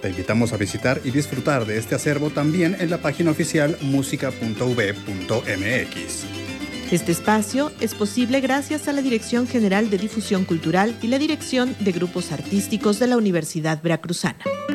Te invitamos a visitar y disfrutar de este acervo también en la página oficial musica.uv.mx. Este espacio es posible gracias a la Dirección General de Difusión Cultural y la Dirección de Grupos Artísticos de la Universidad Veracruzana.